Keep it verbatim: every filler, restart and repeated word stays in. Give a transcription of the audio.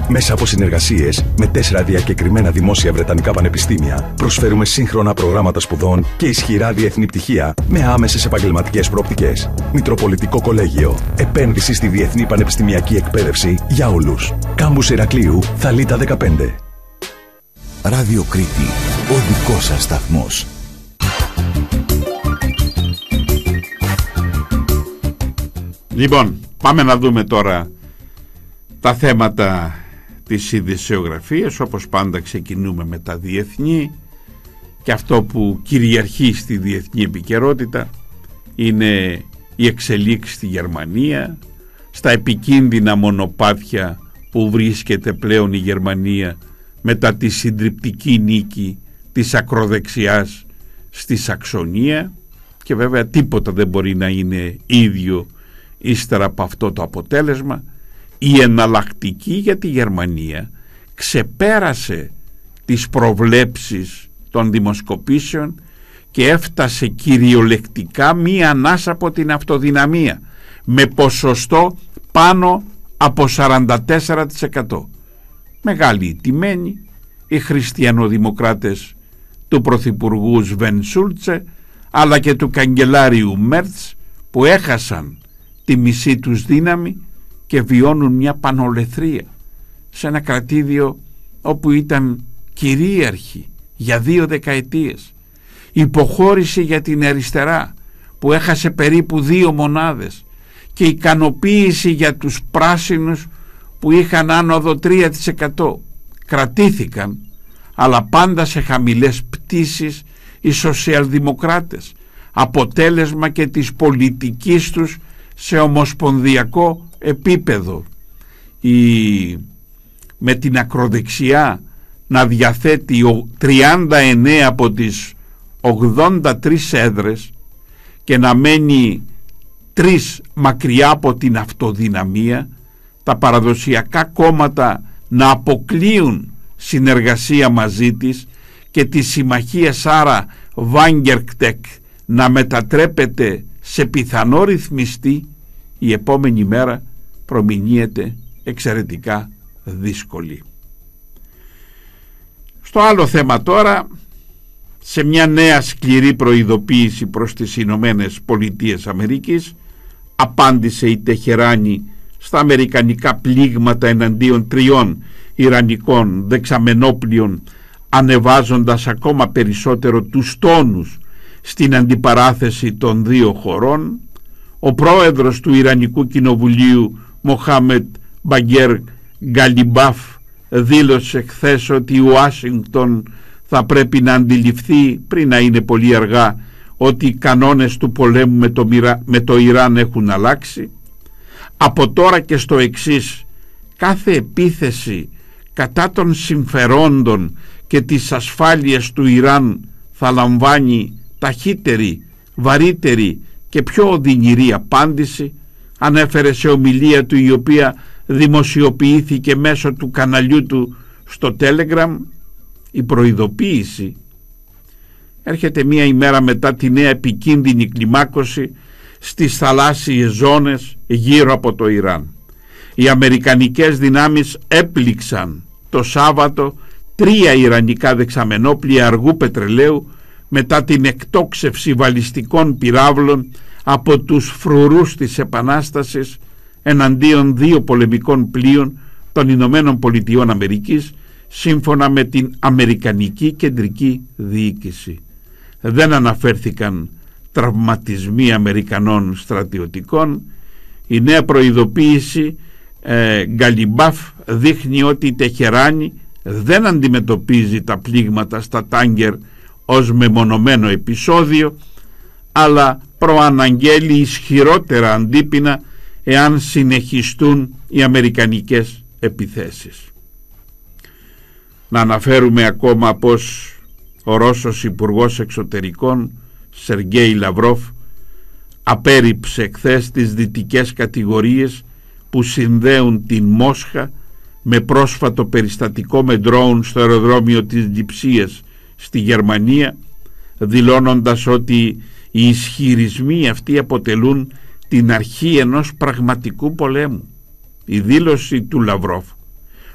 Μέσα από συνεργασίες με τέσσερα διακεκριμένα δημόσια βρετανικά πανεπιστήμια, προσφέρουμε σύγχρονα προγράμματα σπουδών και ισχυρά διεθνή πτυχία με άμεσες επαγγελματικές προοπτικές. Μητροπολιτικό Κολέγιο. Επένδυση στη διεθνή πανεπιστημιακή εκπαίδευση για όλους. Κάμπους Ηρακλείου, Θαλίτα δεκαπέντε. Ράδιο Κρήτη. Ο δικός σας σταθμός. Λοιπόν, πάμε να δούμε τώρα τα θέματα της ειδησεογραφίας. Όπως πάντα ξεκινούμε με τα διεθνή, και αυτό που κυριαρχεί στη διεθνή επικαιρότητα είναι η εξελίξη στη Γερμανία, στα επικίνδυνα μονοπάτια που βρίσκεται πλέον η Γερμανία μετά τη συντριπτική νίκη της ακροδεξιάς στη Σαξονία, και βέβαια τίποτα δεν μπορεί να είναι ίδιο ύστερα από αυτό το αποτέλεσμα. Η εναλλακτική για τη Γερμανία ξεπέρασε τις προβλέψεις των δημοσκοπήσεων και έφτασε κυριολεκτικά μία ανάσα από την αυτοδυναμία με ποσοστό πάνω από σαράντα τέσσερα τοις εκατό. Μεγάλοι τιμένοι οι χριστιανοδημοκράτες του πρωθυπουργού Σβεν Σούλτσε αλλά και του καγκελάριου Μέρτς, που έχασαν τη μισή τους δύναμη και βιώνουν μια πανολεθρία σε ένα κρατήδιο όπου ήταν κυρίαρχοι για δύο δεκαετίες. Υποχώρηση για την αριστερά που έχασε περίπου δύο μονάδες και ικανοποίηση για τους πράσινους που είχαν άνοδο τρία τοις εκατό. Κρατήθηκαν, αλλά πάντα σε χαμηλές πτήσεις, οι σοσιαλδημοκράτες, αποτέλεσμα και της πολιτικής τους σε ομοσπονδιακό επίπεδο. Η, με την ακροδεξιά να διαθέτει τριάντα εννέα από τις ογδόντα τρεις έδρες και να μένει τρεις μακριά από την αυτοδυναμία, τα παραδοσιακά κόμματα να αποκλείουν συνεργασία μαζί της και τη συμμαχία Σάρα Βάγκερκτεκ να μετατρέπεται σε πιθανό ρυθμιστή, η επόμενη μέρα προμηνύεται εξαιρετικά δύσκολη. Στο άλλο θέμα τώρα, σε μια νέα σκληρή προειδοποίηση προς τις Ηνωμένες Πολιτείες Αμερικής, απάντησε η Τεχεράνη στα αμερικανικά πλήγματα εναντίον τριών ιρανικών δεξαμενόπλιων, ανεβάζοντας ακόμα περισσότερο τους τόνους στην αντιπαράθεση των δύο χωρών. Ο πρόεδρος του Ιρανικού Κοινοβουλίου, Μοχάμετ Μπαγκέρ Γκαλιμπάφ, δήλωσε χθες ότι η Ουάσιγκτον θα πρέπει να αντιληφθεί πριν να είναι πολύ αργά ότι οι κανόνες του πολέμου με το, με το Ιράν έχουν αλλάξει. Από τώρα και στο εξής, κάθε επίθεση κατά των συμφερόντων και της ασφάλειας του Ιράν θα λαμβάνει ταχύτερη, βαρύτερη και πιο οδυνηρή απάντηση, ανέφερε σε ομιλία του, η οποία δημοσιοποιήθηκε μέσω του καναλιού του στο Telegram. Η προειδοποίηση έρχεται μία ημέρα μετά τη νέα επικίνδυνη κλιμάκωση στις θαλάσσιες ζώνες γύρω από το Ιράν. Οι αμερικανικές δυνάμεις έπληξαν το Σάββατο τρία ιρανικά δεξαμενόπλια αργού πετρελαίου μετά την εκτόξευση βαλιστικών πυράβλων από τους φρουρούς της Επανάστασης εναντίον δύο πολεμικών πλοίων των Ηνωμένων Πολιτειών Αμερικής, σύμφωνα με την Αμερικανική Κεντρική Διοίκηση. Δεν αναφέρθηκαν τραυματισμοί Αμερικανών στρατιωτικών. Η νέα προειδοποίηση ε, Γκαλιμπάφ δείχνει ότι η Τεχεράνη δεν αντιμετωπίζει τα πλήγματα στα τάγκερ ως μεμονωμένο επεισόδιο, αλλά προαναγγέλει ισχυρότερα αντίπεινα εάν συνεχιστούν οι αμερικανικές επιθέσεις. Να αναφέρουμε ακόμα πως ο Ρώσος Υπουργός Εξωτερικών Σεργέη Λαυρόφ απέρριψε χθες τις δυτικές κατηγορίες που συνδέουν την Μόσχα με πρόσφατο περιστατικό με ντρόουν στο αεροδρόμιο της Λειψίας στη Γερμανία, δηλώνοντας ότι οι ισχυρισμοί αυτοί αποτελούν την αρχή ενός πραγματικού πολέμου. Η δήλωση του Λαυρόφ